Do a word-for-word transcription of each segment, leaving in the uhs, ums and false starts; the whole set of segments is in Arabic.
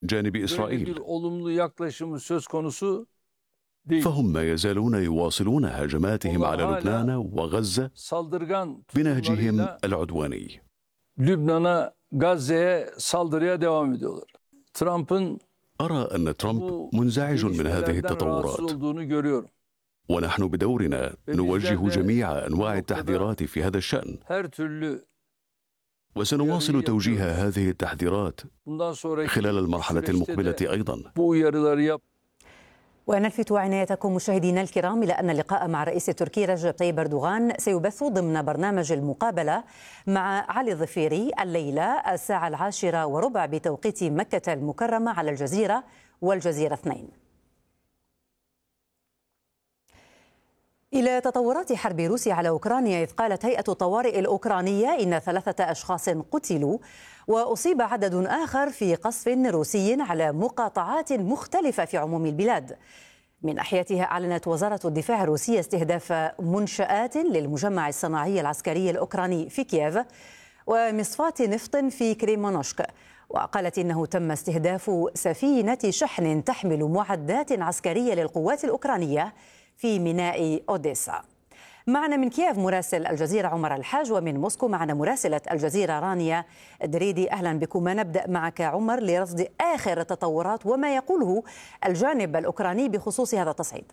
جانب إسرائيل، فهم ما يزالون يواصلون هجماتهم على لبنان وغزة بنهجهم العدواني. أرى أن ترامب منزعج من هذه التطورات، ونحن بدورنا نوجه جميع أنواع التحذيرات في هذا الشأن، وسنواصل توجيه هذه التحذيرات خلال المرحلة المقبلة أيضا. ونلفت عنايتكم مشاهدينا الكرام إلى أن اللقاء مع الرئيس التركي رجب طيب أردوغان سيبث ضمن برنامج المقابلة مع علي الظفيري الليلة الساعة العاشرة وربع بتوقيت مكة المكرمة على الجزيرة والجزيرة اثنين. إلى تطورات حرب روسيا على أوكرانيا، إذ قالت هيئة الطوارئ الأوكرانية إن ثلاثة أشخاص قتلوا وأصيب عدد آخر في قصف روسي على مقاطعات مختلفة في عموم البلاد. من ناحيتها أعلنت وزارة الدفاع الروسية استهداف منشآت للمجمع الصناعي العسكري الأوكراني في كييف ومصفاة نفط في كريمونوشك، وقالت إنه تم استهداف سفينة شحن تحمل معدات عسكرية للقوات الأوكرانية في ميناء أوديسا. معنا من كييف مراسل الجزيرة عمر الحاج، ومن موسكو معنا مراسلة الجزيرة رانيا دريدي. أهلا بكم. نبدأ معك عمر لرصد آخر التطورات وما يقوله الجانب الأوكراني بخصوص هذا التصعيد.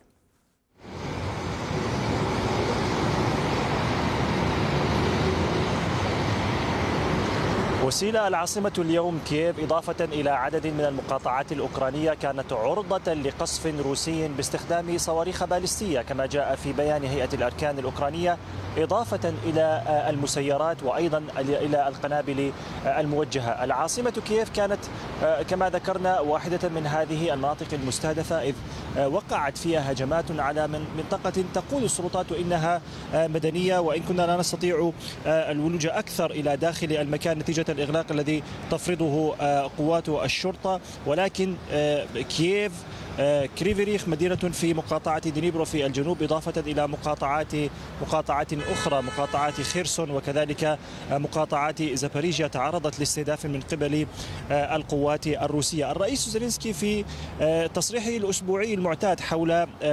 وسيلة العاصمة اليوم كييف إضافة إلى عدد من المقاطعات الأوكرانية كانت عرضة لقصف روسي باستخدام صواريخ باليستية كما جاء في بيان هيئة الأركان الأوكرانية، إضافة إلى المسيرات وأيضا إلى القنابل الموجهة. العاصمة كييف كانت كما ذكرنا واحدة من هذه المناطق المستهدفة، إذ وقعت فيها هجمات على منطقة تقول السلطات إنها مدنية، وإن كنا لا نستطيع الولوج أكثر إلى داخل المكان نتيجة الإغلاق الذي تفرضه قوات الشرطة. ولكن كييف كريفيريخ مدينة في مقاطعة دنيبرو في الجنوب، إضافة إلى مقاطعات مقاطعات أخرى، مقاطعات خيرسون وكذلك مقاطعات زاباريجيا تعرضت لاستهداف من قبل القوات الروسية. الرئيس زيلينسكي في تصريحه الأسبوعي المعتاد حول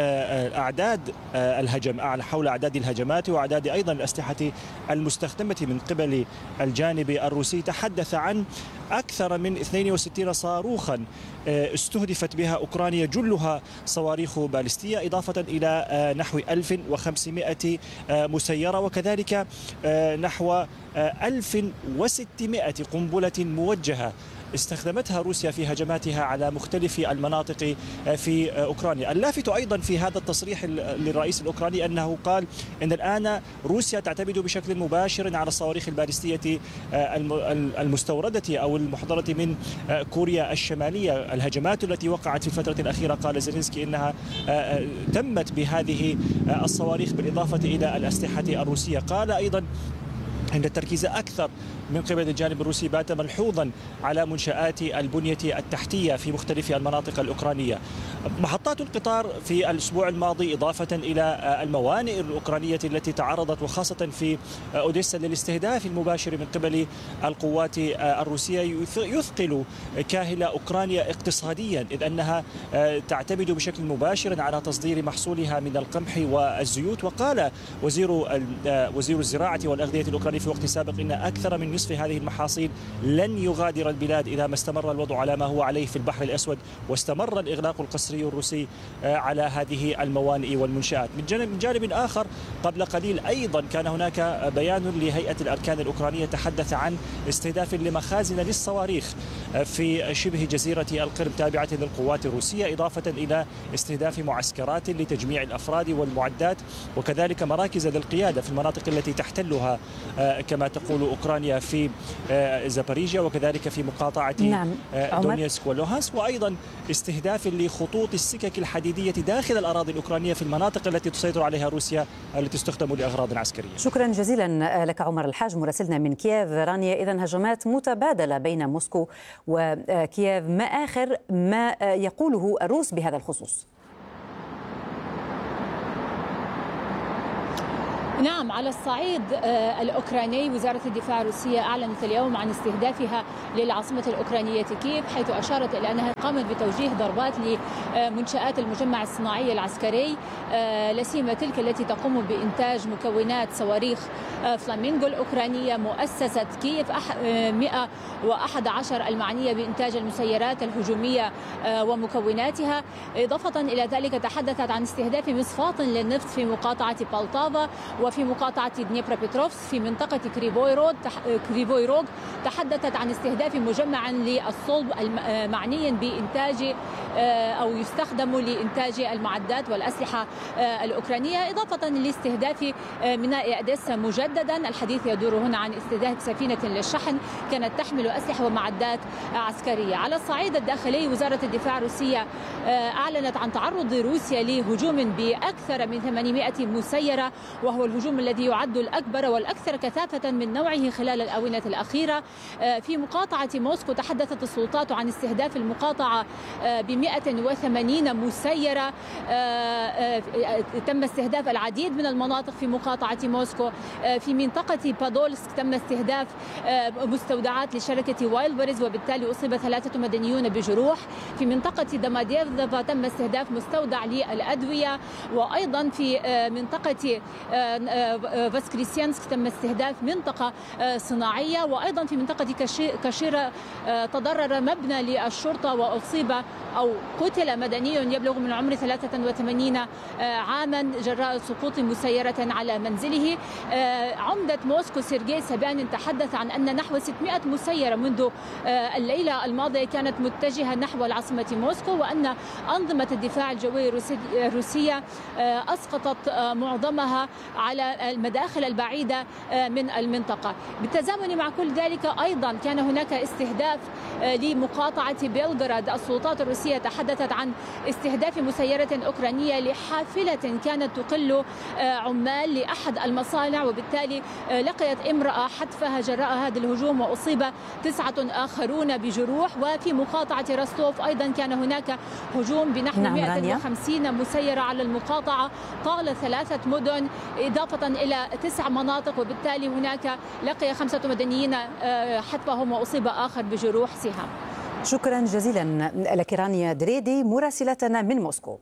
أعداد الهجم حول أعداد الهجمات وأعداد أيضا الأسلحة المستخدمة من قبل الجانب الروسي تحدث عن أكثر من اثنين وستين صاروخا استهدفت بها أوكرانيا، جلها صواريخ باليستية، إضافة إلى نحو ألف وخمسمائة مسيرة وكذلك نحو ألف وستمائة قنبلة موجهة استخدمتها روسيا في هجماتها على مختلف المناطق في أوكرانيا. اللافت أيضا في هذا التصريح للرئيس الأوكراني أنه قال إن الآن روسيا تعتمد بشكل مباشر على الصواريخ الباليستية المستوردة أو المحضرة من كوريا الشمالية. الهجمات التي وقعت في الفترة الأخيرة قال زيلينسكي إنها تمت بهذه الصواريخ بالإضافة إلى الأسلحة الروسية. قال أيضا أن التركيز أكثر من قبل الجانب الروسي بات ملحوظا على منشآت البنية التحتية في مختلف المناطق الأوكرانية. محطات القطار في الأسبوع الماضي إضافة إلى الموانئ الأوكرانية التي تعرضت وخاصة في أوديسا للاستهداف المباشر من قبل القوات الروسية يثقل كاهل أوكرانيا اقتصاديا، إذ أنها تعتمد بشكل مباشر على تصدير محصولها من القمح والزيوت. وقال وزير وزير الزراعة والأغذية الأوكراني في وقت سابق إن أكثر من نصف هذه المحاصيل لن يغادر البلاد إذا ما استمر الوضع على ما هو عليه في البحر الأسود واستمر الإغلاق القسري الروسي على هذه الموانئ والمنشآت. من جانب, من جانب آخر قبل قليل أيضا كان هناك بيان لهيئة الأركان الأوكرانية تحدث عن استهداف لمخازن للصواريخ في شبه جزيرة القرم تابعة للقوات الروسية، إضافة إلى استهداف معسكرات لتجميع الأفراد والمعدات وكذلك مراكز للقيادة في المناطق التي تحتلها كما تقول أوكرانيا في زاباريجيا وكذلك في مقاطعة نعم. دونيسك ولوهانسك، وأيضا استهداف لخطوط السكك الحديدية داخل الأراضي الأوكرانية في المناطق التي تسيطر عليها روسيا التي تستخدم لأغراض عسكرية. شكرا جزيلا لك عمر الحاج مراسلنا من كييف. رانيا، إذن هجمات متبادلة بين موسكو وكييف، ما آخر ما يقوله الروس بهذا الخصوص؟ نعم، على الصعيد الأوكراني وزارة الدفاع الروسية أعلنت اليوم عن استهدافها للعاصمة الأوكرانية كييف، حيث أشارت إلى أنها قامت بتوجيه ضربات لمنشآت المجمع الصناعي العسكري، لا سيما تلك التي تقوم بإنتاج مكونات صواريخ فلامينغو الأوكرانية، مؤسسة كييف مئة وأحد عشر المعنية بإنتاج المسيرات الهجومية ومكوناتها. إضافة إلى ذلك تحدثت عن استهداف مصفاة للنفط في مقاطعة بالتافا وفي مقاطعة دنيبروبيتروفسك في منطقة كريفويروغ. كريفويروغ تحدثت عن استهداف مجمع للصلب المعني بإنتاج أو يستخدم لإنتاج المعدات والأسلحة الأوكرانية، إضافة لاستهداف ميناء أديسا مجددا. الحديث يدور هنا عن استهداف سفينة للشحن كانت تحمل أسلحة ومعدات عسكرية. على الصعيد الداخلي وزارة الدفاع الروسية أعلنت عن تعرض روسيا لهجوم بأكثر من ثمانمائة مسيرة، وهو الهجوم الذي يعد الأكبر والأكثر كثافة من نوعه خلال الآونة الأخيرة. في مقاطعة موسكو تحدثت السلطات عن استهداف المقاطعة بمئة وثمانين مسيرة. تم استهداف العديد من المناطق في مقاطعة موسكو. في منطقة بادولسك تم استهداف مستودعات لشركة وايلبرز، وبالتالي أصيب ثلاثة مدنيون بجروح. في منطقة دماديفدفا تم استهداف مستودع للأدوية، وأيضا في منطقة فاسكريسيانسك تم استهداف منطقة صناعية، وأيضا في منطقة كاشيرا تضرر مبنى للشرطة وأصيب أو قتل مدني يبلغ من العمر ثلاثة وثمانين عاما جراء سقوط مسيرة على منزله. عمدة موسكو سيرجي سبانين تحدث عن أن نحو ستمائة مسيرة منذ الليلة الماضية كانت متجهة نحو العاصمة موسكو، وأن أنظمة الدفاع الجوي الروسية أسقطت معظمها على المداخل البعيدة من المنطقة. بالتزامن مع كل ذلك أيضا كان هناك استهداف لمقاطعة بيلغراد. السلطات الروسية تحدثت عن استهداف مسيرة أوكرانية لحافلة كانت تقل عمال لأحد المصانع، وبالتالي لقيت امرأة حتفها جراء هذا الهجوم وأصيب تسعة آخرون بجروح. وفي مقاطعة روستوف أيضا كان هناك هجوم بنحو نعم مئة وخمسين مسيرة على المقاطعة طال ثلاثة مدن إضافة إلى تسع مناطق، وبالتالي هناك لقي خمسة مدنيين حتفهم وأصيب آخر بجروح سهام. شكرا جزيلا لك رانيا دريدي مراسلتنا من موسكو.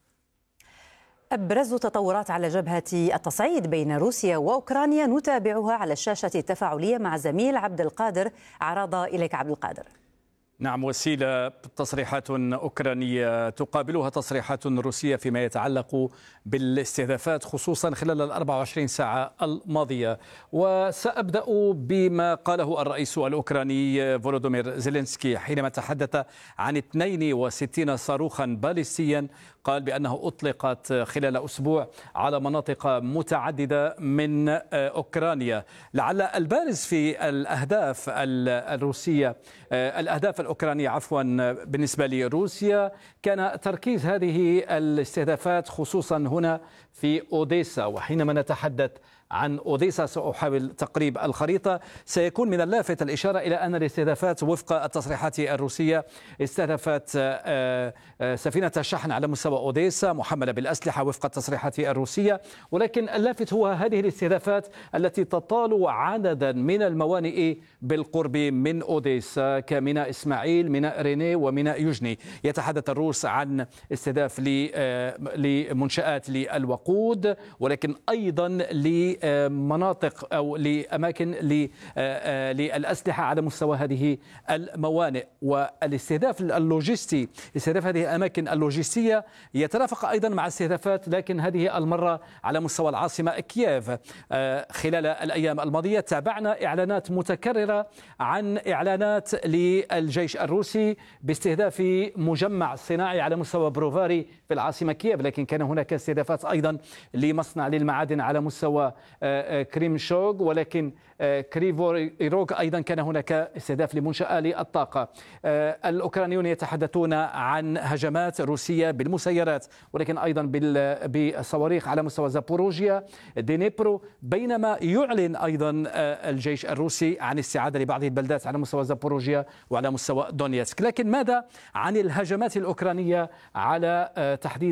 أبرز تطورات على جبهة التصعيد بين روسيا وأوكرانيا نتابعها على الشاشة التفاعلية مع زميل عبد القادر عراضة. إليك عبد القادر. نعم، وسيلة تصريحات أوكرانية تقابلها تصريحات روسية فيما يتعلق بالاستهدافات خصوصا خلال الأربع وعشرين ساعة الماضية. وسأبدأ بما قاله الرئيس الأوكراني فولودومير زيلينسكي حينما تحدث عن اثنين وستين صاروخا باليستيا قال بأنه أطلقت خلال أسبوع على مناطق متعددة من أوكرانيا. لعل البارز في الأهداف الروسية الأهداف الأوكرانية عفوا بالنسبة لروسيا كان تركيز هذه الاستهدافات خصوصا هنا في أوديسا. وحينما نتحدث عن أوديسا سأحاول تقريب الخريطة. سيكون من اللافت الإشارة إلى أن الاستهدافات وفق التصريحات الروسية استهدفت سفينة شحن على مستوى أوديسا محملة بالأسلحة وفق التصريحات الروسية، ولكن اللافت هو هذه الاستهدافات التي تطال عددا من الموانئ بالقرب من أوديسا كميناء إسماعيل، ميناء ريني، وميناء يوجني. يتحدث الروس عن استهداف لمنشآت للوقود، ولكن أيضا ل مناطق أو لأماكن للأسلحة على مستوى هذه الموانئ. والاستهداف اللوجستي استهداف هذه الأماكن اللوجستية يترافق أيضا مع استهدافات، لكن هذه المرة على مستوى العاصمة كييف. خلال الأيام الماضية تابعنا إعلانات متكررة عن إعلانات للجيش الروسي باستهداف مجمع صناعي على مستوى بروفاري في العاصمة كييف، لكن كان هناك استهدافات أيضا لمصنع للمعادن على مستوى كريمشوغ، ولكن كريفويروغ أيضا كان هناك استهداف لمنشأة للطاقة. الأوكرانيون يتحدثون عن هجمات روسية بالمسيرات، ولكن أيضا بالصواريخ على مستوى زابوروجيا دينيبرو، بينما يعلن أيضا الجيش الروسي عن استعادة لبعض البلدات على مستوى زابوروجيا وعلى مستوى دونيتسك. لكن ماذا عن الهجمات الأوكرانية على تحديدا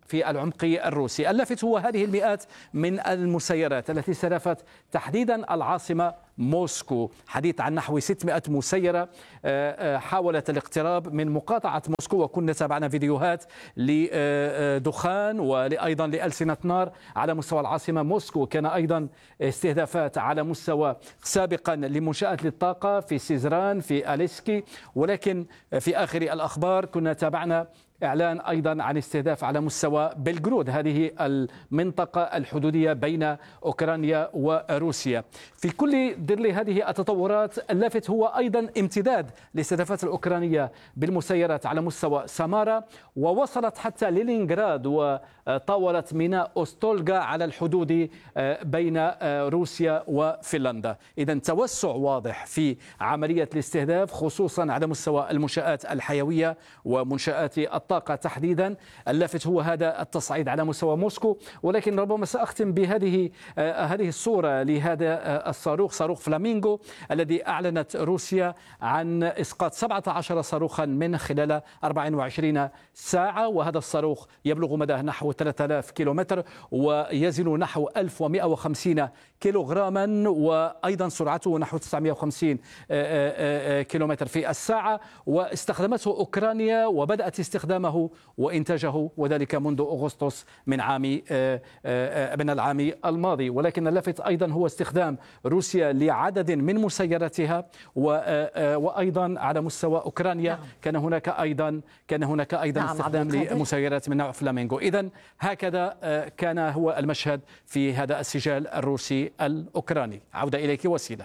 في العمق الروسي. اللافت هو هذه المئات من المسيرات التي استهدفت تحديدا العاصمة موسكو، حديث عن نحو ستمائة مسيرة حاولت الاقتراب من مقاطعة موسكو، وكنا تابعنا فيديوهات لدخان وأيضا لألسنة نار على مستوى العاصمة موسكو. كان أيضا استهدافات على مستوى سابقا لمنشآت للطاقة في سيزران في أليسكي، ولكن في آخر الأخبار كنا تابعنا إعلان أيضا عن استهداف على مستوى بلغرود، هذه المنطقة الحدودية بين أوكرانيا وروسيا. في كل ظل هذه التطورات اللافت هو أيضا امتداد الاستهدافات الأوكرانية بالمسيرات على مستوى سامارا، ووصلت حتى لينينغراد وطاولت ميناء أوستولغا على الحدود بين روسيا وفنلندا. إذن توسع واضح في عملية الاستهداف خصوصا على مستوى المنشآت الحيوية ومنشآت الطاقة تحديدا. اللافت هو هذا التصعيد على مستوى موسكو، ولكن ربما سأختم بهذه هذه الصورة لهذا الصاروخ، صاروخ فلامينغو الذي أعلنت روسيا عن إسقاط سبعة عشر صاروخا من خلال أربع وعشرين ساعة، وهذا الصاروخ يبلغ مداه نحو ثلاثة آلاف كيلومتر ويزن نحو ألف ومئة وخمسين كيلوغراما، وأيضا سرعته نحو تسعمئة وخمسين كيلومتر في الساعة. واستخدمته أوكرانيا وبدأت استخدامه وإنتاجه وذلك منذ أغسطس من عام من العام الماضي. ولكن اللافت أيضا هو استخدام روسيا لعدد من مسيراتها، وأيضا على مستوى أوكرانيا كان هناك أيضا كان هناك أيضا استخدام لمسيرات من نوع فلامينغو. إذن هكذا كان هو المشهد في هذا السجال الروسي الأوكراني. عودة إليك وسيلة.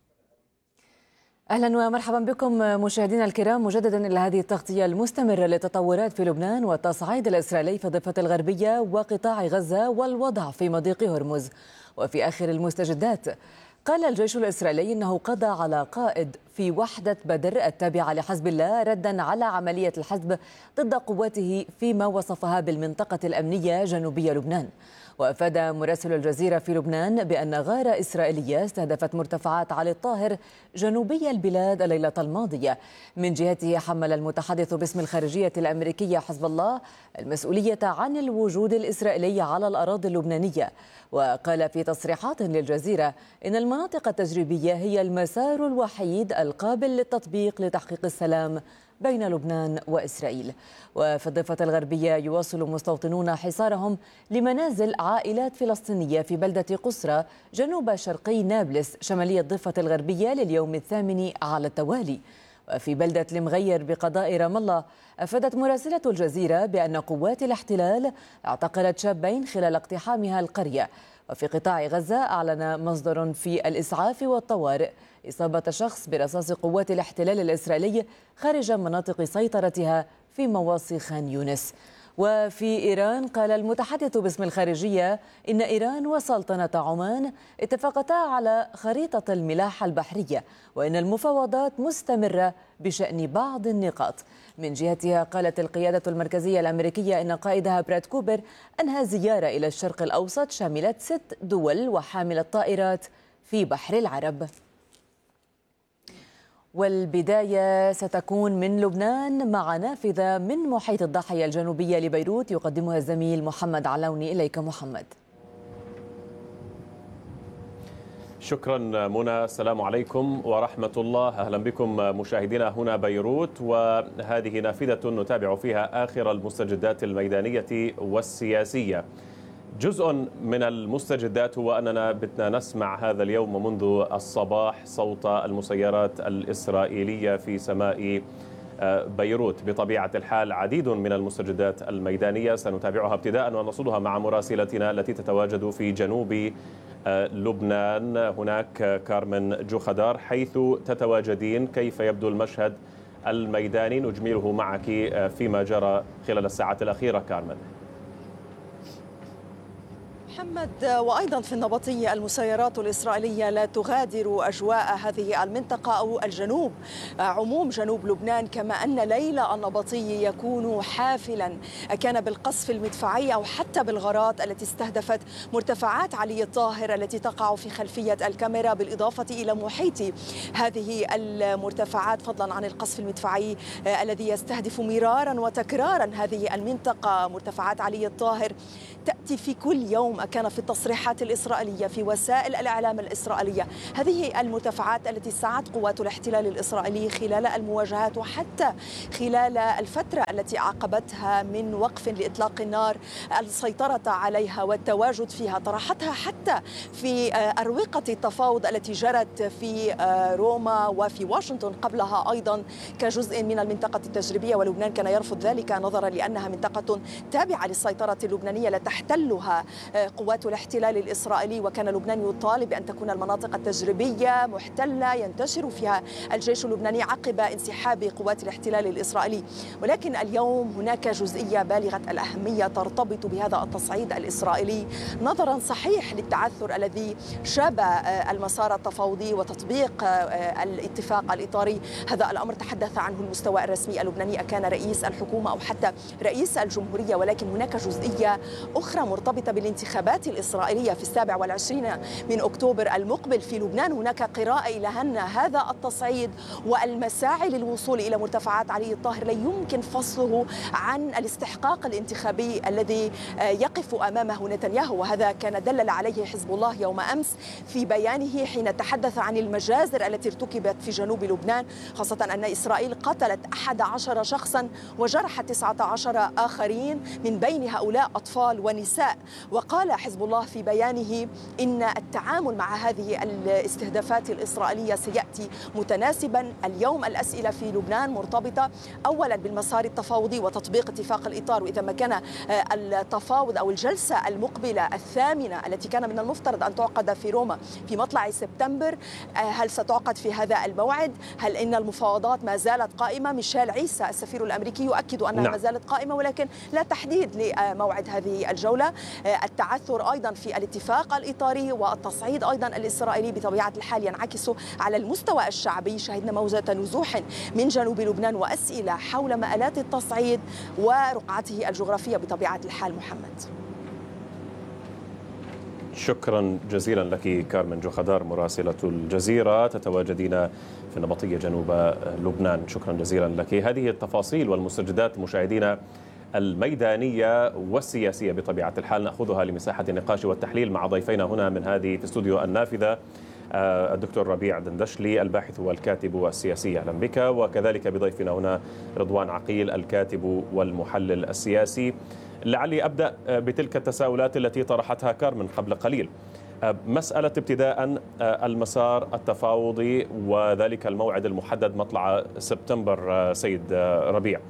أهلا ومرحبا بكم مشاهدينا الكرام مجددا إلى هذه التغطية المستمرة للتطورات في لبنان والتصعيد الإسرائيلي في الضفة الغربية وقطاع غزة والوضع في مضيق هرمز. وفي آخر المستجدات قال الجيش الإسرائيلي أنه قضى على قائد في وحدة بدر التابعة لحزب الله ردا على عملية الحزب ضد قواته فيما وصفها بالمنطقة الأمنية جنوبية لبنان. وأفاد مراسل الجزيرة في لبنان بأن غارة إسرائيلية استهدفت مرتفعات علي الطاهر جنوبي البلاد الليلة الماضية. من جهته حمل المتحدث باسم الخارجية الأمريكية حزب الله المسؤولية عن الوجود الإسرائيلي على الأراضي اللبنانية، وقال في تصريحات للجزيرة إن المناطق التجريبية هي المسار الوحيد القابل للتطبيق لتحقيق السلام بين لبنان وإسرائيل. وفي الضفة الغربية يواصل مستوطنون حصارهم لمنازل عائلات فلسطينية في بلدة قسرة جنوب شرقي نابلس شمالية الضفة الغربية لليوم الثامن على التوالي. وفي بلدة المغير بقضاء رام الله أفادت مراسلة الجزيرة بأن قوات الاحتلال اعتقلت شابين خلال اقتحامها القرية. وفي قطاع غزة أعلن مصدر في الإسعاف والطوارئ إصابة شخص برصاص قوات الاحتلال الإسرائيلي خارج مناطق سيطرتها في مواصي خان يونس. وفي إيران قال المتحدث باسم الخارجية إن إيران وسلطنة عمان اتفقتا على خريطة الملاحة البحرية، وإن المفاوضات مستمرة بشأن بعض النقاط. من جهتها قالت القيادة المركزية الأمريكية إن قائدها براد كوبر أنهى زيارة إلى الشرق الأوسط شاملت ست دول وحاملة طائرات في بحر العرب. والبداية ستكون من لبنان مع نافذة من محيط الضاحية الجنوبية لبيروت يقدمها الزميل محمد علوني. إليك محمد. شكرا منى، السلام عليكم ورحمة الله. أهلا بكم مشاهدينا هنا بيروت، وهذه نافذة نتابع فيها آخر المستجدات الميدانية والسياسية. جزء من المستجدات هو أننا بدنا نسمع هذا اليوم منذ الصباح صوت المسيرات الإسرائيلية في سماء بيروت. بطبيعة الحال عديد من المستجدات الميدانية سنتابعها ابتداء ونرصدها مع مراسلتنا التي تتواجد في جنوب لبنان. هناك كارمن جوخدار، حيث تتواجدين كيف يبدو المشهد الميداني؟ نجمله معك فيما جرى خلال الساعات الأخيرة كارمن. محمد، وأيضا في النبطية المسيرات الإسرائيلية لا تغادر أجواء هذه المنطقة أو الجنوب، عموم جنوب لبنان، كما أن ليل النبطي يكون حافلا كان بالقصف المدفعي أو حتى بالغارات التي استهدفت مرتفعات علي الطاهر التي تقع في خلفية الكاميرا، بالإضافة إلى محيط هذه المرتفعات، فضلا عن القصف المدفعي الذي يستهدف مرارا وتكرارا هذه المنطقة. مرتفعات علي الطاهر تأتي في كل يوم، كان في التصريحات الإسرائيلية في وسائل الإعلام الإسرائيلية، هذه المرتفعات التي سعت قوات الاحتلال الإسرائيلي خلال المواجهات وحتى خلال الفترة التي عقبتها من وقف لإطلاق النار، السيطرة عليها والتواجد فيها، طرحتها حتى في أروقة التفاوض التي جرت في روما وفي واشنطن قبلها أيضا كجزء من المنطقة التجريبية، ولبنان كان يرفض ذلك نظرا لأنها منطقة تابعة للسيطرة اللبنانية لا تحتلها قوات الاحتلال الإسرائيلي، وكان لبنان يطالب بأن تكون المناطق التجريبية محتلة ينتشر فيها الجيش اللبناني عقب انسحاب قوات الاحتلال الإسرائيلي. ولكن اليوم هناك جزئية بالغة الأهمية ترتبط بهذا التصعيد الإسرائيلي، نظرا صحيح للتعثر الذي شاب المسار التفاوضي وتطبيق الاتفاق الإطاري. هذا الأمر تحدث عنه المستوى الرسمي اللبناني، كان رئيس الحكومة أو حتى رئيس الجمهورية، ولكن هناك جزئية أخرى مرتبطة بالانتخابات الإسرائيلية في السابع والعشرين من أكتوبر المقبل في لبنان. هناك قراءة إلى أن هذا التصعيد والمساعي للوصول إلى مرتفعات علي الطاهر لا يمكن فصله عن الاستحقاق الانتخابي الذي يقف أمامه نتنياهو، وهذا كان دلل عليه حزب الله يوم أمس في بيانه حين تحدث عن المجازر التي ارتكبت في جنوب لبنان، خاصة أن إسرائيل قتلت أحد عشر شخصا وجرحت تسعة عشر آخرين، من بين هؤلاء أطفال ونساء. وقال حزب الله في بيانه إن التعامل مع هذه الاستهدافات الإسرائيلية سيأتي متناسبا. اليوم الأسئلة في لبنان مرتبطة أولا بالمسار التفاوضي وتطبيق اتفاق الإطار، وإذا ما كان التفاوض أو الجلسة المقبلة الثامنة التي كان من المفترض أن تعقد في روما في مطلع سبتمبر، هل ستعقد في هذا الموعد؟ هل إن المفاوضات ما زالت قائمة؟ ميشيل عيسى السفير الأمريكي يؤكد أنها نعم. ما زالت قائمة، ولكن لا تحديد لموعد هذه الجولة. التعثر أيضا في الاتفاق الإطاري والتصعيد أيضا الإسرائيلي بطبيعة الحال ينعكس على المستوى الشعبي. شهدنا موجة نزوح من جنوب لبنان وأسئلة حول مآلات التصعيد ورقعته الجغرافية بطبيعة الحال. محمد، شكرا جزيلا لك كارمن جوخدار مراسلة الجزيرة، تتواجدين في النبطية جنوب لبنان. شكرا جزيلا لك. هذه التفاصيل والمستجدات مشاهدينا الميدانية والسياسية بطبيعة الحال نأخذها لمساحة النقاش والتحليل مع ضيفينا هنا من هذه في استوديو النافذة، الدكتور ربيع دندشلي الباحث والكاتب السياسي، أهلا بك، وكذلك بضيفنا هنا رضوان عقيل الكاتب والمحلل السياسي. لعلي أبدأ بتلك التساؤلات التي طرحتها كارمن قبل قليل، مسألة ابتداء المسار التفاوضي وذلك الموعد المحدد مطلع سبتمبر. سيد ربيع،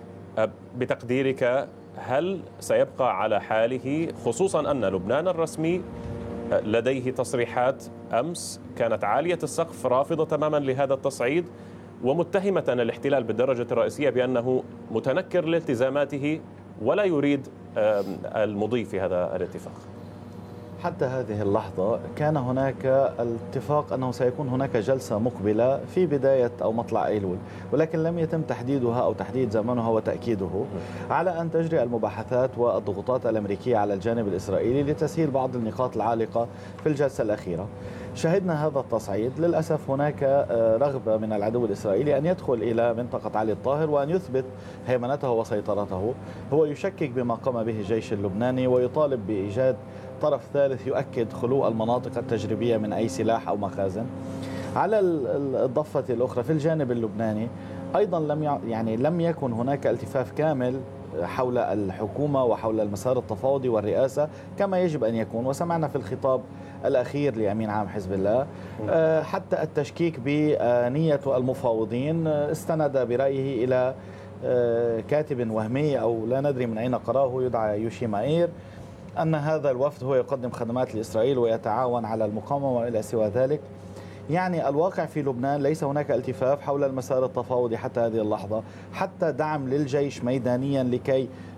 بتقديرك هل سيبقى على حاله، خصوصا أن لبنان الرسمي لديه تصريحات أمس كانت عالية السقف رافضة تماما لهذا التصعيد ومتهمة الاحتلال بالدرجة الرئيسية بأنه متنكر لالتزاماته ولا يريد المضي في هذا الاتفاق؟ حتى هذه اللحظة كان هناك الاتفاق أنه سيكون هناك جلسة مقبلة في بداية أو مطلع أيلول، ولكن لم يتم تحديدها أو تحديد زمنها وتأكيده، على أن تجري المباحثات والضغوطات الأمريكية على الجانب الإسرائيلي لتسهيل بعض النقاط العالقة في الجلسة الأخيرة. شهدنا هذا التصعيد، للأسف هناك رغبة من العدو الإسرائيلي أن يدخل إلى منطقة علي الطاهر وأن يثبت هيمنته وسيطرته. هو يشكك بما قام به الجيش اللبناني ويطالب بإيجاد طرف ثالث يؤكد خلو المناطق التجريبية من أي سلاح أو مخازن. على الضفة الأخرى في الجانب اللبناني أيضا لم يعني لم يكن هناك التفاف كامل حول الحكومة وحول المسار التفاوضي والرئاسة كما يجب أن يكون، وسمعنا في الخطاب الأخير لأمين عام حزب الله حتى التشكيك بنية المفاوضين، استند برأيه إلى كاتب وهمي أو لا ندري من أين قراه يدعى يوشي مائير، أن هذا الوفد هو يقدم خدمات لإسرائيل ويتعاون على المقاومة وإلى سوى ذلك. يعني الواقع في لبنان ليس هناك التفاف حول المسار التفاوضي حتى هذه اللحظة، حتى دعم للجيش ميدانيا لكي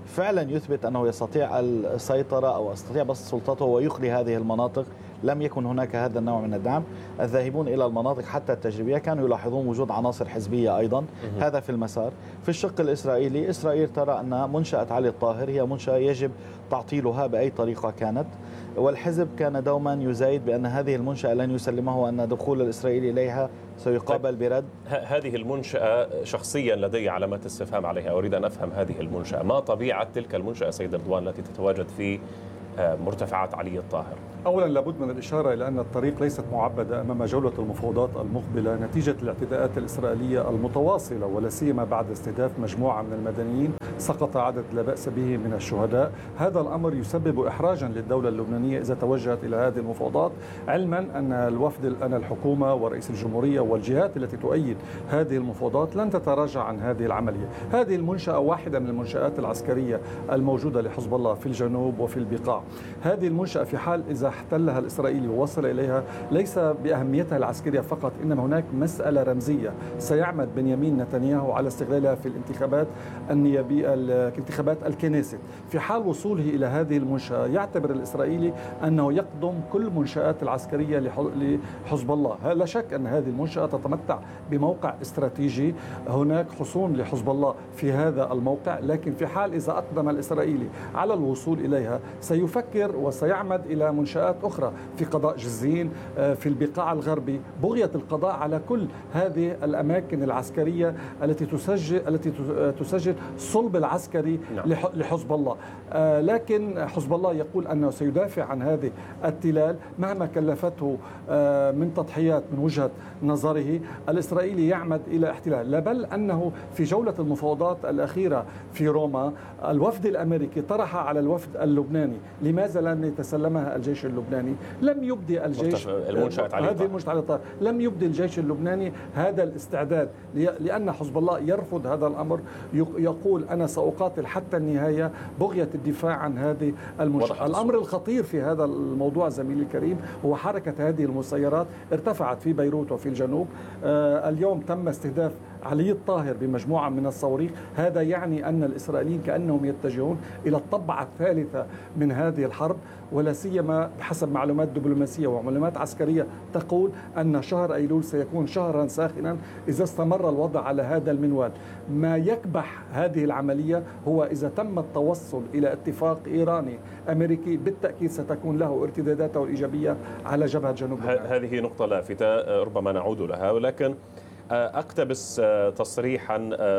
فعلا يثبت أنه يستطيع السيطرة أو يستطيع بسط سلطته ويخلي هذه المناطق، لم يكن هناك هذا النوع من الدعم. الذاهبون إلى المناطق حتى التجريبية كانوا يلاحظون وجود عناصر حزبية أيضا، هذا في المسار. في الشق الإسرائيلي، إسرائيل ترى أن منشأة علي الطاهر هي منشأة يجب تعطيلها بأي طريقة كانت، والحزب كان دوما يزايد بأن هذه المنشأة لن يسلمه وأن دخول الإسرائيلي إليها سيقابل برد. هذه المنشأة شخصيا لدي علامات استفهام عليها، أريد أن أفهم هذه المنشأة، ما طبيعة تلك المنشأة سيد رضوان التي تتواجد في مرتفعات علي الطاهر؟ أولا لابد من الإشارة إلى أن الطريق ليست معبدة أمام جولة المفاوضات المقبلة نتيجة الاعتداءات الإسرائيلية المتواصلة، ولا سيما بعد استهداف مجموعة من المدنيين سقط عدد لا بأس به من الشهداء. هذا الأمر يسبب إحراجا للدولة اللبنانية إذا توجهت إلى هذه المفاوضات، علما أن الوفد أن الحكومة ورئيس الجمهورية والجهات التي تؤيد هذه المفاوضات لن تتراجع عن هذه العملية. هذه المنشأة واحدة من المنشآت العسكرية الموجودة لحزب الله في الجنوب وفي البقاع. هذه المنشأة في حال إذا احتلها الإسرائيلي ووصل إليها ليس بأهميتها العسكرية فقط، إنما هناك مسألة رمزية سيعمد بنيامين نتنياهو على استغلالها في الانتخابات النيابية، الانتخابات الكنيست. في حال وصوله إلى هذه المنشأة يعتبر الإسرائيلي أنه يقدم كل منشآت العسكرية لحزب الله. لا شك أن هذه المنشأة تتمتع بموقع استراتيجي، هناك حصون لحزب الله في هذا الموقع، لكن في حال إذا أقدم الإسرائيلي على الوصول إليها سيفكر وسيعمد إلى منشآت أخرى في قضاء جزين، في البقاع الغربي، بغية القضاء على كل هذه الأماكن العسكرية التي تسجل التي تسجل صلب العسكري لحزب الله. لكن حزب الله يقول أنه سيدافع عن هذه التلال مهما كلفته من تضحيات من وجهة نظره. الإسرائيلي يعمد إلى احتلال، لا بل أنه في جولة المفاوضات الأخيرة في روما الوفد الأمريكي طرح على الوفد اللبناني لماذا لن يتسلمها الجيش اللبناني. لم يبدي الجيش هذه المنشأة لم يبدي الجيش اللبناني هذا الاستعداد، لأن حزب الله يرفض هذا الأمر، يقول أنا سأقاتل حتى النهاية بغية الدفاع عن هذه المنشأة. الأمر الخطير في هذا الموضوع زميلي الكريم هو حركة هذه المسيرات ارتفعت في بيروت وفي الجنوب. آه اليوم تم استهداف علي الطاهر بمجموعة من الصواريخ، هذا يعني أن الإسرائيليين كأنهم يتجهون إلى الطبعة الثالثة من هذه الحرب، ولا سيما بحسب معلومات دبلوماسية ومعلومات عسكرية تقول أن شهر أيلول سيكون شهرا ساخنا إذا استمر الوضع على هذا المنوال. ما يكبح هذه العملية هو إذا تم التوصل إلى اتفاق إيراني أمريكي، بالتأكيد ستكون له ارتداداته الإيجابية على جبهة جنوب لبنان. هذه نقطة لافتة ربما نعود لها، ولكن أقتبس تصريحا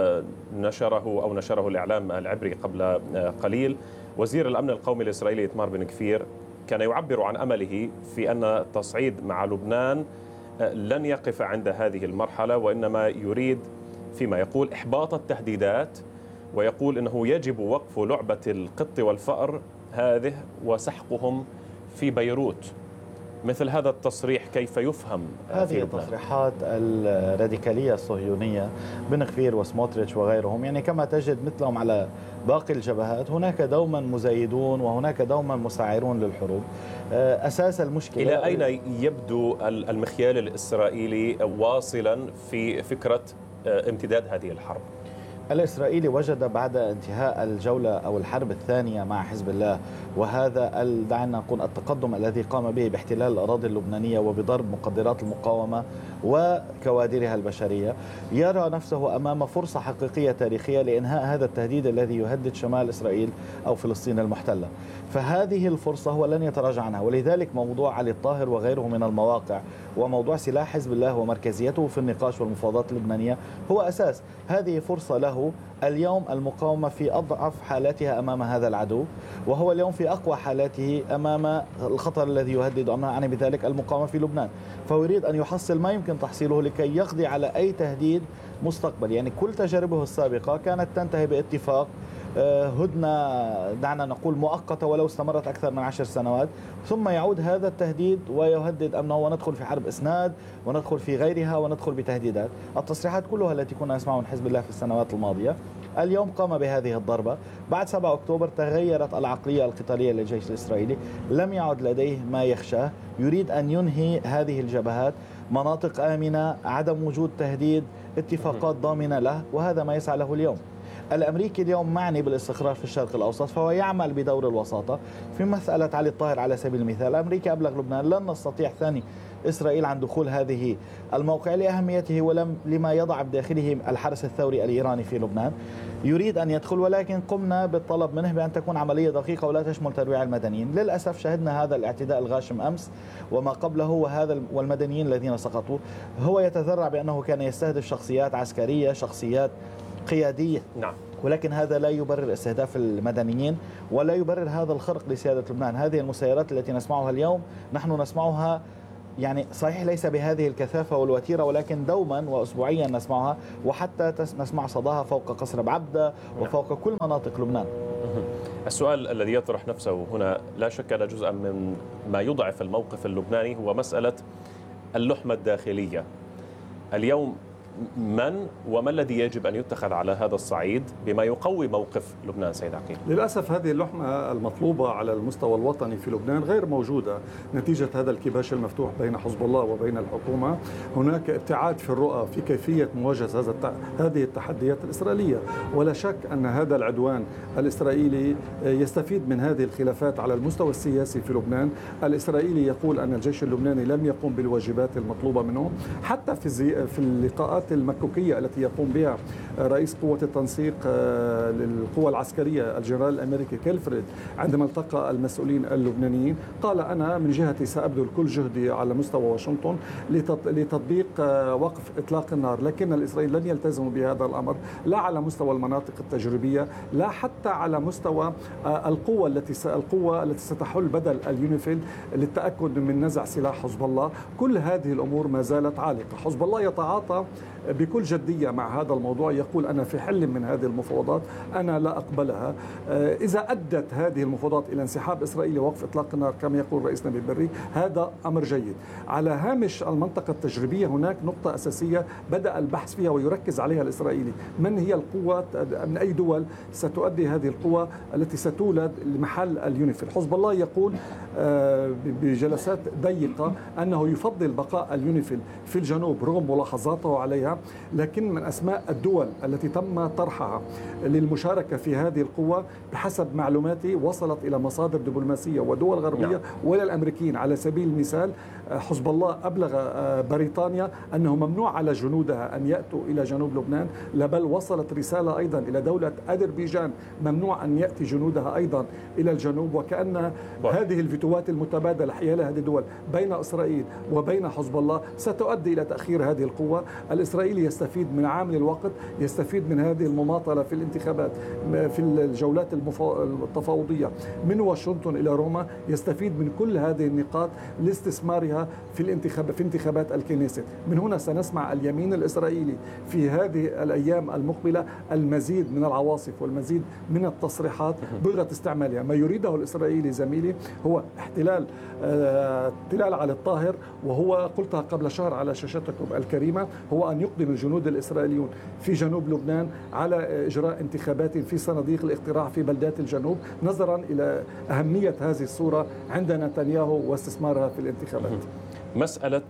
نشره أو نشره الإعلام العبري قبل قليل. وزير الأمن القومي الإسرائيلي إتمار بن كفير كان يعبر عن أمله في أن التصعيد مع لبنان لن يقف عند هذه المرحلة، وإنما يريد فيما يقول إحباط التهديدات، ويقول أنه يجب وقف لعبة القط والفأر هذه وسحقهم في بيروت. مثل هذا التصريح كيف يفهم؟ هذه التصريحات الراديكالية الصهيونية بن كفير وسموتريتش وغيرهم، يعني كما تجد مثلهم على باقي الجبهات هناك دوما مزايدون وهناك دوما مساعرون للحروب. أساس المشكلة إلى أين يبدو المخيال الإسرائيلي واصلا في فكرة امتداد هذه الحرب؟ الإسرائيلي وجد بعد انتهاء الجولة أو الحرب الثانية مع حزب الله، وهذا دعنا نقول التقدم الذي قام به باحتلال الأراضي اللبنانية وبضرب مقدرات المقاومة وكوادرها البشرية، يرى نفسه أمام فرصة حقيقية تاريخية لإنهاء هذا التهديد الذي يهدد شمال إسرائيل أو فلسطين المحتلة. فهذه الفرصة هو لن يتراجع عنها، ولذلك موضوع علي الطاهر وغيره من المواقع وموضوع سلاح حزب الله ومركزيته في النقاش والمفاوضات اللبنانية هو أساس. هذه فرصة له. اليوم المقاومة في أضعف حالاتها أمام هذا العدو، وهو اليوم في أقوى حالاته أمام الخطر الذي يهدد أمامه، يعني بذلك المقاومة في لبنان. فهو يريد أن يحصل ما يمكن تحصيله لكي يقضي على أي تهديد مستقبل. يعني كل تجاربه السابقة كانت تنتهي باتفاق هدنة دعنا نقول مؤقتة ولو استمرت أكثر من عشر سنوات، ثم يعود هذا التهديد ويهدد أمنه وندخل في حرب إسناد وندخل في غيرها وندخل بتهديدات. التصريحات كلها التي كنا نسمعها من حزب الله في السنوات الماضية اليوم قام بهذه الضربة. بعد سبعة أكتوبر تغيرت العقلية القتالية للجيش الإسرائيلي، لم يعد لديه ما يخشاه، يريد أن ينهي هذه الجبهات، مناطق آمنة، عدم وجود تهديد، اتفاقات ضامنة له، وهذا ما يسعى له اليوم. الأمريكي اليوم معني بالاستقرار في الشرق الأوسط، فهو يعمل بدور الوساطة. في مسألة علي الطاهر على سبيل المثال، أمريكا أبلغ لبنان لن نستطيع ثاني إسرائيل عن دخول هذه الموقع لأهميته ولم لما يضع بداخله الحرس الثوري الإيراني في لبنان. يريد أن يدخل، ولكن قمنا بالطلب منه بأن تكون عملية دقيقة ولا تشمل ترويع المدنيين. للأسف شهدنا هذا الاعتداء الغاشم أمس وما قبله، وهذا والمدنيين الذين سقطوا. هو يتذرع بأنه كان يستهدف شخصيات عسكرية، شخصيات قيادية. نعم. ولكن هذا لا يبرر استهداف المدنيين ولا يبرر هذا الخرق لسيادة لبنان. هذه المسيرات التي نسمعها اليوم نحن نسمعها يعني صحيح ليس بهذه الكثافة والوتيرة، ولكن دوما وأسبوعيا نسمعها، وحتى نسمع صداها فوق قصر بعبدة وفوق كل مناطق لبنان. السؤال الذي يطرح نفسه هنا لا شك أن جزءا من ما يضعف الموقف اللبناني هو مسألة اللحمة الداخلية. اليوم من وما الذي يجب أن يتخذ على هذا الصعيد بما يقوي موقف لبنان سيد عقيل؟ للأسف هذه اللحمة المطلوبة على المستوى الوطني في لبنان غير موجودة نتيجة هذا الكباش المفتوح بين حزب الله وبين الحكومة. هناك ابتعاد في الرؤى في كيفية مواجهة هذه التحديات الإسرائيلية، ولا شك أن هذا العدوان الإسرائيلي يستفيد من هذه الخلافات على المستوى السياسي في لبنان. الإسرائيلي يقول أن الجيش اللبناني لم يقوم بالواجبات المطلوبة منه، حتى في في اللقاءات المكوكية التي يقوم بها رئيس قوة التنسيق للقوى العسكرية الجنرال الأمريكي كيلفريد عندما التقى المسؤولين اللبنانيين، قال أنا من جهتي سأبذل كل جهدي على مستوى واشنطن لتطبيق وقف إطلاق النار، لكن الإسرائيل لن يلتزموا بهذا الأمر، لا على مستوى المناطق التجريبية، لا حتى على مستوى القوة التي القوة التي ستحل بدل اليونيفيل للتأكد من نزع سلاح حزب الله. كل هذه الأمور ما زالت عالقة. حزب الله يتعاطى بكل جدية مع هذا الموضوع، يقول أنا في حل من هذه المفاوضات أنا لا أقبلها. إذا أدت هذه المفاوضات إلى انسحاب إسرائيل ووقف إطلاق النار كما يقول رئيس نبيل بري هذا أمر جيد. على هامش المنطقة التجريبية هناك نقطة أساسية بدأ البحث فيها ويركز عليها الإسرائيلي، من هي القوة من أي دول ستؤدي هذه القوة التي ستولد لمحل اليونيفيل. حزب الله يقول بجلسات ضيقة أنه يفضل بقاء اليونيفيل في الجنوب رغم ملاحظاته عليها، لكن من أسماء الدول التي تم طرحها للمشاركة في هذه القوة بحسب معلوماتي وصلت إلى مصادر دبلوماسية ودول غربية وإلى الأمريكيين. على سبيل المثال حزب الله أبلغ بريطانيا أنه ممنوع على جنودها أن يأتوا إلى جنوب لبنان، بل وصلت رسالة أيضا إلى دولة أذربيجان ممنوع أن يأتي جنودها أيضا إلى الجنوب. وكأن هذه الفتوات المتبادلة حيال هذه الدول بين إسرائيل وبين حزب الله ستؤدي إلى تأخير هذه القوة. الإسرائيلي يستفيد من عامل الوقت، يستفيد من هذه المماطلة في الانتخابات في الجولات التفاوضية من واشنطن إلى روما، يستفيد من كل هذه النقاط لاستثمارها في الانتخاب في انتخابات الكنيست. من هنا سنسمع اليمين الإسرائيلي في هذه الأيام المقبلة المزيد من العواصف والمزيد من التصريحات بغة استعمالها. ما يريده الإسرائيلي زميلي هو احتلال احتلال علي الطاهر، وهو قلتها قبل شهر على شاشتكم الكريمة هو أن يقدم الجنود الإسرائيليون في جنوب لبنان على إجراء انتخابات في صناديق الاقتراع في بلدات الجنوب، نظرا إلى أهمية هذه الصورة عند نتنياهو واستثمارها في الانتخابات. مسألة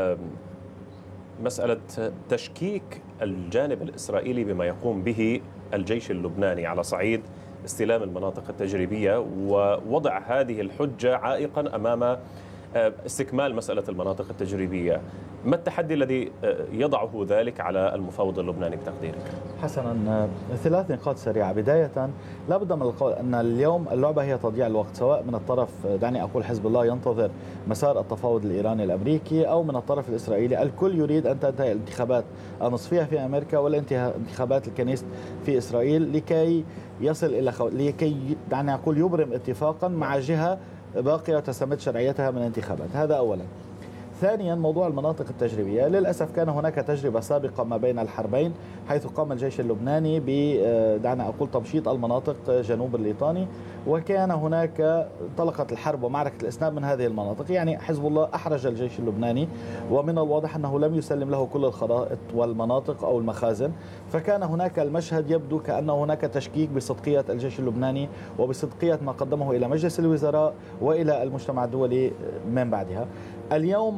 مسألة تشكيك الجانب الإسرائيلي بما يقوم به الجيش اللبناني على صعيد استلام المناطق التجريبية ووضع هذه الحجة عائقا أمام استكمال مسألة المناطق التجريبية، ما التحدي الذي يضعه ذلك على المفاوض اللبناني بتقديرك؟ حسنا، ثلاث نقاط سريعة. بداية لا بد من القول أن اليوم اللعبة هي تضييع الوقت، سواء من الطرف دعني أقول حزب الله ينتظر مسار التفاوض الإيراني الأمريكي أو من الطرف الإسرائيلي. الكل يريد أن تنتهي الانتخابات النصفية في أمريكا والانتخابات الكنيست في إسرائيل لكي يصل إلى خو... لكي دعني أقول يبرم اتفاقا مع جهة باقية وتستمد شرعيتها من الانتخابات. هذا أولا. ثانيا، موضوع المناطق التجريبية. للأسف كان هناك تجربة سابقة ما بين الحربين حيث قام الجيش اللبناني ب دعنا أقول تمشيط المناطق جنوب الليطاني، وكان هناك انطلقت الحرب ومعركة الإسناد من هذه المناطق. يعني حزب الله أحرج الجيش اللبناني، ومن الواضح أنه لم يسلم له كل الخرائط والمناطق أو المخازن، فكان هناك المشهد يبدو كأن هناك تشكيك بصدقية الجيش اللبناني وبصدقية ما قدمه إلى مجلس الوزراء وإلى المجتمع الدولي من بعدها. اليوم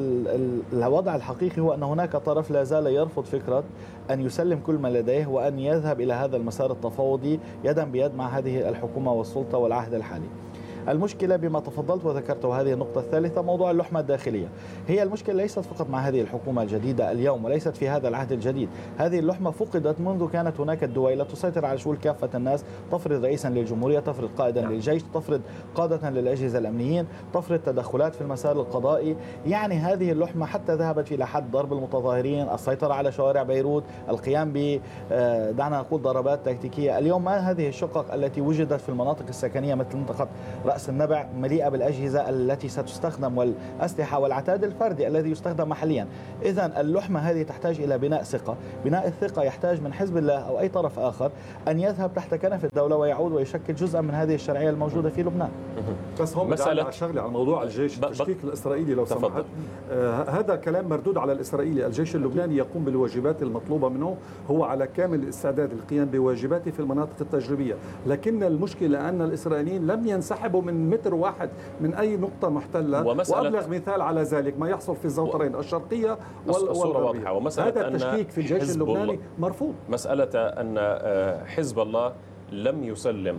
الوضع الحقيقي هو أن هناك طرف لا زال يرفض فكرة أن يسلم كل ما لديه وأن يذهب إلى هذا المسار التفاوضي يدا بيد مع هذه الحكومة والسلطة والعهد الحالي. المشكلة بما تفضلت وذكرت، وهذه النقطة الثالثة، موضوع اللحمة الداخلية. هي المشكلة ليست فقط مع هذه الحكومة الجديدة اليوم وليست في هذا العهد الجديد. هذه اللحمة فقدت منذ كانت هناك الدويلة تسيطر على شؤون كافة الناس، تفرض رئيسا للجمهورية، تفرض قائدا للجيش، تفرض قادة للأجهزة الأمنيين، تفرض تدخلات في المسار القضائي. يعني هذه اللحمة حتى ذهبت إلى حد ضرب المتظاهرين، السيطرة على شوارع بيروت، القيام ب دعنا نقول ضربات تكتيكية. اليوم ما هذه الشقق التي وجدت في المناطق السكنية مثل منطقة رأس النبع مليئة بالأجهزة التي ستستخدم والأسلحة والعتاد الفردي الذي يستخدم محليا. إذن اللحمة هذه تحتاج إلى بناء ثقة. بناء الثقة يحتاج من حزب الله أو أي طرف آخر أن يذهب تحت كنف الدولة ويعود ويشكل جزءا من هذه الشرعية الموجودة في لبنان. بس هم مسألة شغلة على موضوع الجيش التشكيك الإسرائيلي لو سمحت. آه هذا كلام مردود على الإسرائيلي. الجيش اللبناني يقوم بالواجبات المطلوبة منه، هو على كامل الاستعداد للقيام بواجباته في المناطق التجريبية، لكن المشكلة أن الإسرائيليين لم ينسحبوا من متر واحد من أي نقطة محتلة. وأبلغ مثال على ذلك ما يحصل في الزوطرين الشرقية والغربية. هذا التشكيك في الجيش اللبناني مرفوض. مسألة أن حزب الله لم يسلم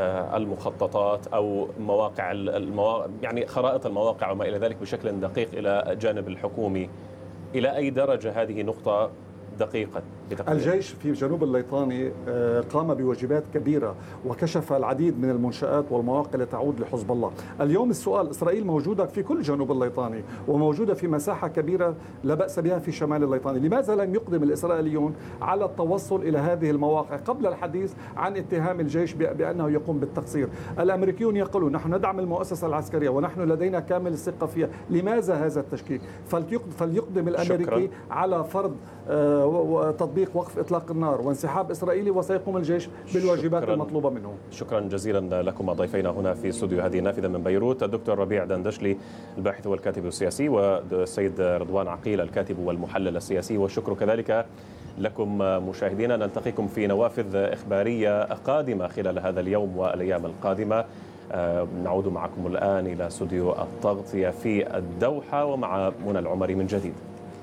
المخططات أو مواقع المواقع يعني خرائط المواقع وما إلى ذلك بشكل دقيق إلى الجانب الحكومي، إلى أي درجة هذه نقطة دقيقة؟ الجيش في جنوب الليطاني قام بواجبات كبيرة وكشف العديد من المنشآت والمواقع التي تعود لحزب الله. اليوم السؤال، إسرائيل موجودة في كل جنوب الليطاني وموجودة في مساحة كبيرة لا بأس بها في شمال الليطاني. لماذا لم يقدم الإسرائيليون على التوصل إلى هذه المواقع قبل الحديث عن اتهام الجيش بأنه يقوم بالتقصير؟ الأمريكيون يقولون نحن ندعم المؤسسة العسكرية ونحن لدينا كامل الثقة فيها. لماذا هذا التشكيك؟ فليقدم الأمريكي شكرا. على فرض تطبيق وقف إطلاق النار وانسحاب إسرائيلي، وسيقوم الجيش بالواجبات شكراً المطلوبة منه. شكرا جزيلا لكم ضيفينا هنا في استوديو هذه النافذة من بيروت، الدكتور ربيع دندشلي الباحث والكاتب السياسي، والسيد رضوان عقيل الكاتب والمحلل السياسي. والشكر كذلك لكم مشاهدينا. نلتقيكم في نوافذ إخبارية قادمة خلال هذا اليوم والأيام القادمة. نعود معكم الآن إلى استوديو التغطية في الدوحة ومع منى العمري من جديد.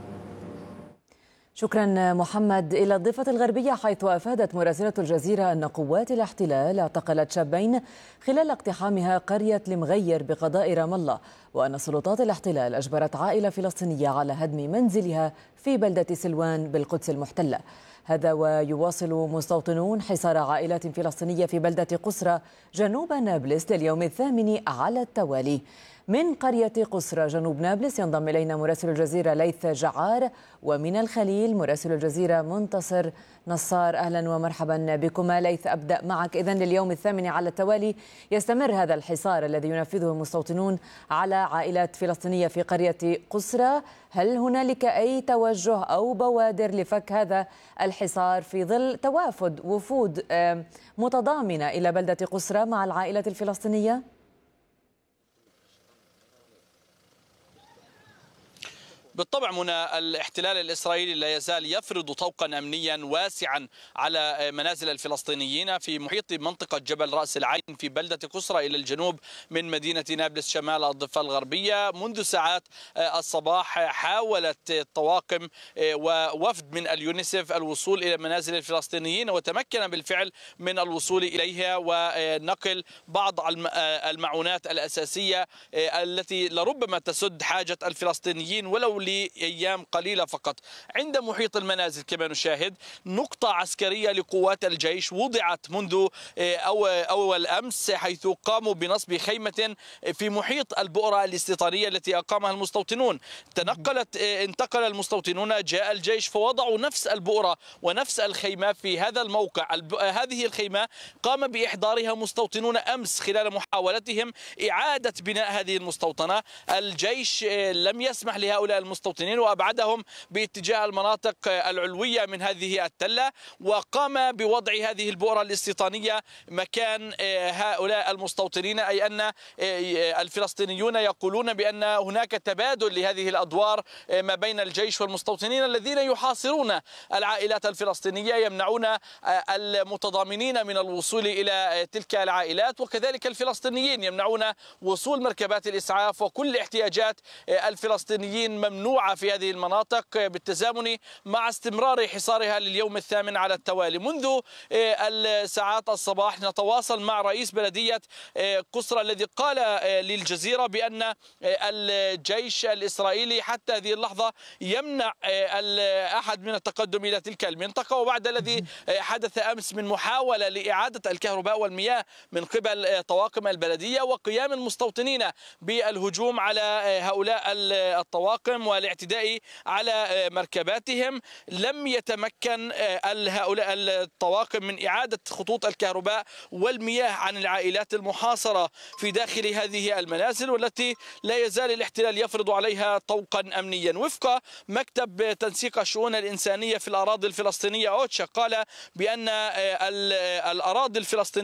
شكرا محمد. إلى الضفة الغربية، حيث أفادت مراسلة الجزيرة أن قوات الاحتلال اعتقلت شابين خلال اقتحامها قرية المغير بقضاء رام الله، وأن سلطات الاحتلال أجبرت عائلة فلسطينية على هدم منزلها في بلدة سلوان بالقدس المحتلة. هذا ويواصل مستوطنون حصار عائلات فلسطينية في بلدة قسرة جنوب نابلس لليوم الثامن على التوالي. من قرية قسرة جنوب نابلس ينضم إلينا مراسل الجزيرة ليث جعار، ومن الخليل مراسل الجزيرة منتصر نصار. أهلا ومرحبا بكما. ليث، أبدأ معك. إذن لليوم الثامن على التوالي يستمر هذا الحصار الذي ينفذه المستوطنون على عائلات فلسطينية في قرية قسرة. هل هنالك أي توجه أو بوادر لفك هذا الحصار في ظل توافد وفود متضامنة إلى بلدة قسرة مع العائلات الفلسطينية؟ بالطبع منى، الاحتلال الإسرائيلي لا يزال يفرض طوقا أمنيا واسعا على منازل الفلسطينيين في محيط منطقة جبل رأس العين في بلدة قسرة إلى الجنوب من مدينة نابلس شمال الضفة الغربية. منذ ساعات الصباح حاولت الطواقم ووفد من اليونيسف الوصول إلى منازل الفلسطينيين، وتمكن بالفعل من الوصول إليها ونقل بعض المعونات الأساسية التي لربما تسد حاجة الفلسطينيين ولو لأيام قليلة فقط. عند محيط المنازل كما نشاهد نقطة عسكرية لقوات الجيش وضعت منذ أول أمس، حيث قاموا بنصب خيمة في محيط البؤرة الاستيطانية التي أقامها المستوطنون. تنقلت انتقل المستوطنون، جاء الجيش فوضعوا نفس البؤرة ونفس الخيمة في هذا الموقع. هذه الخيمة قام بإحضارها مستوطنون أمس خلال محاولتهم إعادة بناء هذه المستوطنة. الجيش لم يسمح لهؤلاء المستوطنين المستوطنين وأبعدهم باتجاه المناطق العلوية من هذه التلة، وقام بوضع هذه البؤرة الاستيطانية مكان هؤلاء المستوطنين، أي أن الفلسطينيون يقولون بأن هناك تبادل لهذه الأدوار ما بين الجيش والمستوطنين الذين يحاصرون العائلات الفلسطينية، يمنعون المتضامنين من الوصول إلى تلك العائلات، وكذلك الفلسطينيين يمنعون وصول مركبات الإسعاف، وكل احتياجات الفلسطينيين ممنوعة في هذه المناطق بالتزامن مع استمرار حصارها لليوم الثامن على التوالي. منذ الساعات الصباح نتواصل مع رئيس بلدية قسرى الذي قال للجزيرة بأن الجيش الإسرائيلي حتى هذه اللحظة يمنع أحد من التقدم إلى تلك المنطقة، وبعد الذي حدث أمس من محاولة لإعادة الكهرباء والمياه من قبل طواقم البلدية وقيام المستوطنين بالهجوم على هؤلاء الطواقم والاعتداء على مركباتهم، لم يتمكن هؤلاء الطواقم من إعادة خطوط الكهرباء والمياه عن العائلات المحاصرة في داخل هذه المنازل، والتي لا يزال الاحتلال يفرض عليها طوقا أمنيا. وفق مكتب تنسيق الشؤون الإنسانية في الأراضي الفلسطينية أوتشا، قال بأن الأراضي الفلسطينية